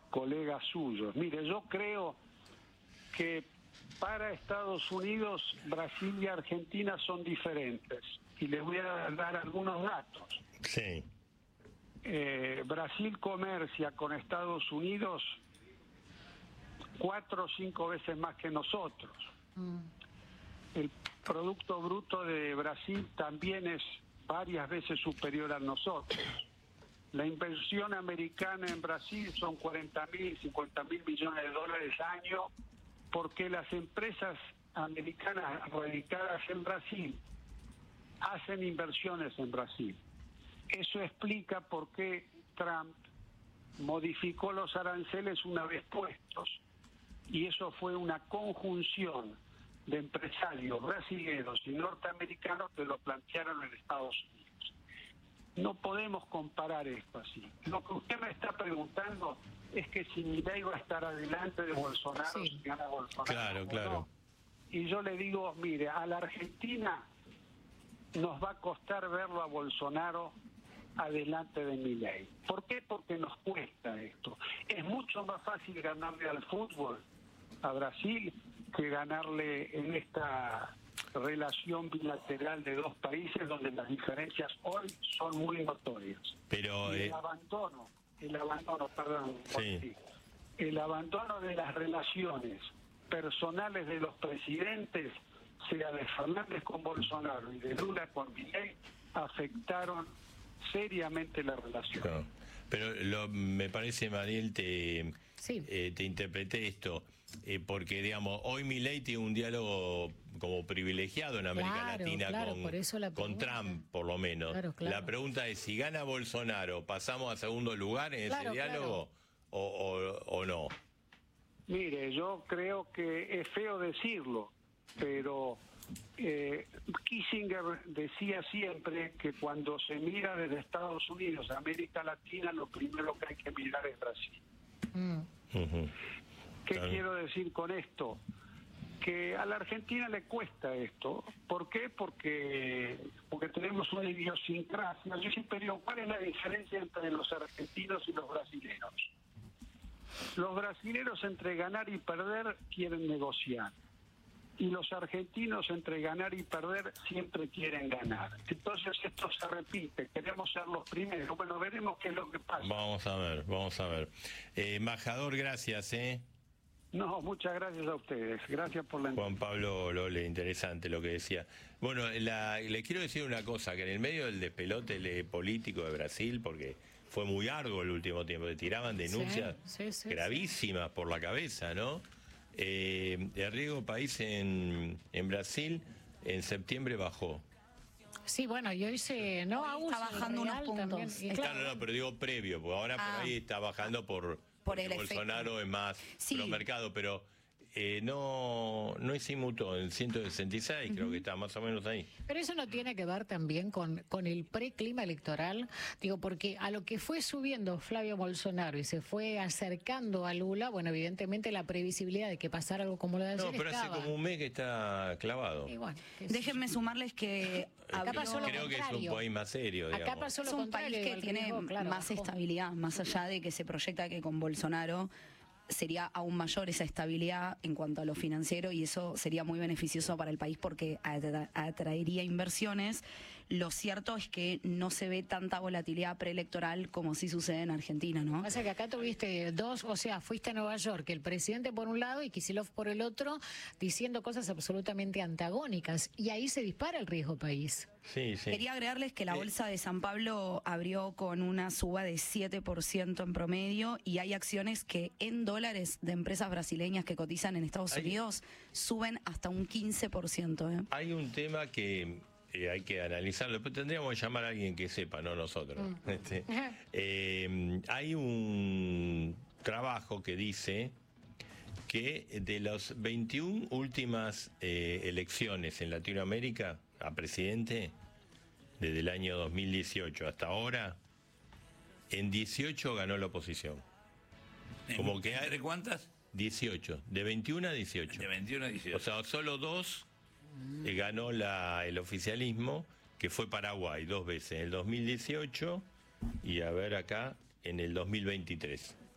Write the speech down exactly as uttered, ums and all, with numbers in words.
colegas suyos. Mire, yo creo que para Estados Unidos, Brasil y Argentina son diferentes. Y les voy a dar algunos datos. Sí. Eh, Brasil comercia con Estados Unidos cuatro o cinco veces más que nosotros. Mm. El Producto Bruto de Brasil también es varias veces superior a nosotros. La inversión americana en Brasil son cuarenta mil, cincuenta mil millones de dólares al año, porque las empresas americanas radicadas en Brasil hacen inversiones en Brasil. Eso explica por qué Trump modificó los aranceles una vez puestos, y eso fue una conjunción de empresarios brasileños y norteamericanos que lo plantearon en Estados Unidos. No podemos comparar esto así. Lo que usted me está preguntando es que si Milei va a estar adelante de Bolsonaro, sí. si gana Bolsonaro. Claro, claro. No. Y yo le digo, mire, a la Argentina nos va a costar verlo a Bolsonaro adelante de Milei. ¿Por qué? Porque nos cuesta esto. Es mucho más fácil ganarle al fútbol a Brasil que ganarle en esta relación bilateral de dos países donde las diferencias hoy son muy notorias. Pero y el eh... abandono, el abandono, perdón, sí. el abandono de las relaciones personales de los presidentes, sea de Fernández con Bolsonaro y de Lula con Milei, afectaron seriamente la relación. Claro. Pero lo, me parece, Mariel, te, sí. eh, te interpreté esto, eh, porque, digamos, hoy Milei tiene un diálogo como privilegiado en América claro, Latina claro, con, por eso la con Trump, por lo menos. Claro, claro. La pregunta es, si gana Bolsonaro, ¿pasamos a segundo lugar en claro, ese diálogo claro. o, o, o no? Mire, yo creo que es feo decirlo, pero eh, Kissinger decía siempre que cuando se mira desde Estados Unidos a América Latina, lo primero que hay que mirar es Brasil. Mm. Uh-huh. ¿Qué claro. quiero decir con esto? Que a la Argentina le cuesta esto. ¿Por qué? Porque porque tenemos una idiosincrasia. Yo siempre digo, ¿cuál es la diferencia entre los argentinos y los brasileños? Los brasileños entre ganar y perder quieren negociar. Y los argentinos entre ganar y perder siempre quieren ganar. Entonces esto se repite, queremos ser los primeros. Bueno, veremos qué es lo que pasa. Vamos a ver, vamos a ver. Eh, embajador, gracias, ¿eh? No, muchas gracias a ustedes. Gracias por la Juan Pablo Lole, interesante lo que decía. Bueno, la, le quiero decir una cosa, que en el medio del despelote político de Brasil, porque fue muy arduo el último tiempo, le tiraban denuncias sí, sí, sí, gravísimas sí. por la cabeza, ¿no? Eh, el riesgo país en, en Brasil en septiembre bajó. Sí, bueno, y hoy se no aún está bajando unos puntos. Y claro, no, no, pero digo previo, porque ahora ah. por ahí está bajando por, por el Bolsonaro efecto. Es más sí. pro mercado, pero eh, no no se inmutó en ciento sesenta y seis, uh-huh. creo que está más o menos ahí. Pero eso no tiene que ver también con, con el preclima electoral, digo, porque a lo que fue subiendo Flavio Bolsonaro y se fue acercando a Lula, bueno, evidentemente la previsibilidad de que pasara algo como lo de ayer No, pero estaba. hace como un mes que está clavado. Y bueno, déjenme yo. sumarles que acá pasó lo creo contrario. que es un país más serio, digamos. Acá pasó lo es un contrario, país que tiene riesgo, claro, más bajó. estabilidad, más allá de que se proyecta que con Bolsonaro sería aún mayor esa estabilidad en cuanto a lo financiero, y eso sería muy beneficioso para el país porque atra- atraería inversiones. Lo cierto es que no se ve tanta volatilidad preelectoral como sí sucede en Argentina, ¿no? Pasa que acá tuviste dos, o sea, fuiste a Nueva York, el presidente por un lado y Kicillof por el otro, diciendo cosas absolutamente antagónicas, y ahí se dispara el riesgo país. Sí, sí. Quería agregarles que la bolsa de San Pablo abrió con una suba de siete por ciento en promedio, y hay acciones que en dólares de empresas brasileñas que cotizan en Estados hay, Unidos suben hasta un quince por ciento. ¿eh? Hay un tema que eh, hay que analizarlo, pero tendríamos que llamar a alguien que sepa, no nosotros. Mm. Este, eh, hay un trabajo que dice que de las veintiuna últimas eh, elecciones en Latinoamérica a presidente, desde el año dos mil dieciocho hasta ahora, en dieciocho ganó la oposición. Como que ¿Entre cuántas? dieciocho, de veintiuno a dieciocho. De veintiuno a dieciocho. O sea, solo dos eh, ganó la, el oficialismo, que fue Paraguay dos veces, en el dos mil dieciocho y a ver acá, en el dos mil veintitrés.